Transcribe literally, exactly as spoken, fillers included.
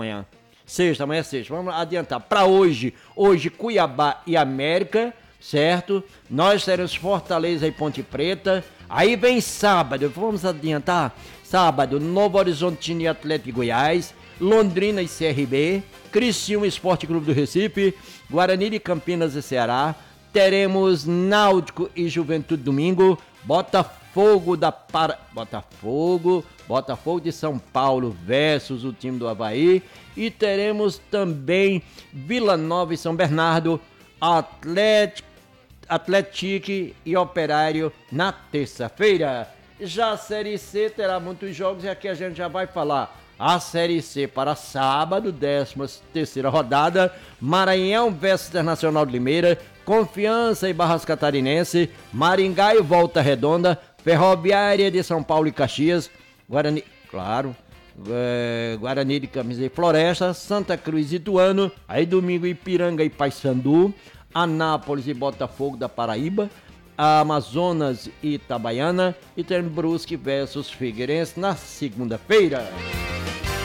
amanhã. Sexta, amanhã é sexta. Vamos adiantar. Para hoje, hoje Cuiabá e América, certo? Nós teremos Fortaleza e Ponte Preta. Aí vem sábado, vamos adiantar. Sábado, Novo Horizontino e Atlético Goiás, Londrina e C R B, Criciúma Esporte Clube do Recife, Guarani de Campinas e Ceará. Teremos Náutico e Juventude domingo, Botafogo da Para... Botafogo, Botafogo de São Paulo versus o time do Avaí. E teremos também Vila Nova e São Bernardo, Atlético, Atlético e Operário na terça-feira. Já a Série C terá muitos jogos e aqui a gente já vai falar. A Série C para sábado, décima terceira rodada, Maranhão versus Internacional de Limeira, Confiança e Barras Catarinense, Maringá e Volta Redonda, Ferroviária de São Paulo e Caxias, Guarani, claro, é, Guarani de Camisa e Floresta, Santa Cruz e Ituano, aí domingo Ipiranga e Paysandu, Anápolis e Botafogo da Paraíba, Amazonas e Itabaiana, e tem Brusque versus Figueirense na segunda-feira.